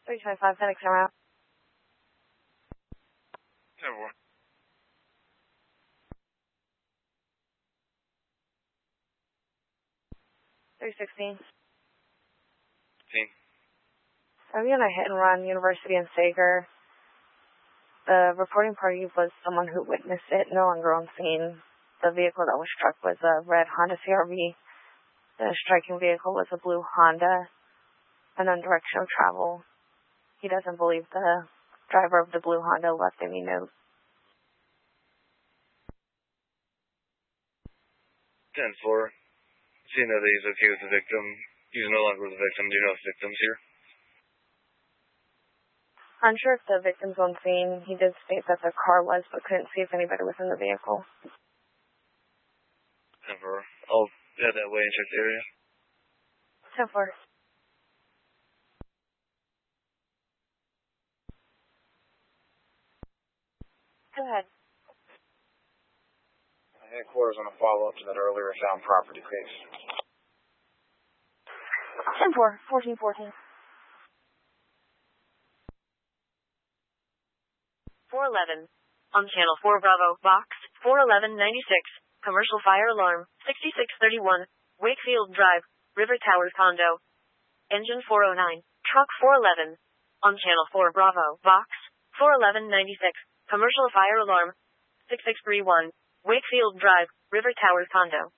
325 FedEx en route. 10-4. 316. 15. Are we on a hit and run, University and Sager? The reporting party was someone who witnessed it, no longer on scene. The vehicle that was struck was a red Honda CRV. The striking vehicle was a blue Honda and on direction of travel. He doesn't believe the driver of the blue Honda left any note. 10-4. Seeing that he's okay with the victim, he's no longer with the victim. Do you know if the victim's here? Unsure if the victim's on scene. He did state that the car was, but couldn't see if anybody was in the vehicle. 10-4. I'll head that way and check the area. 10-4. Go ahead. Headquarters on a follow-up to that earlier found property case. 10-4, 1414. 411. On Channel 4 Bravo, Box 41196. Commercial fire alarm, 6631. Wakefield Drive, River Towers Condo. Engine 409. Truck 411. On Channel 4 Bravo, Box 41196. Commercial fire alarm, 6631. Wakefield Drive, River Towers Condo.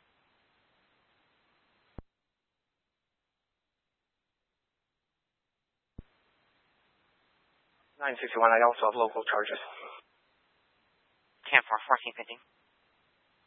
961, I also have local charges. 10-4, 1415.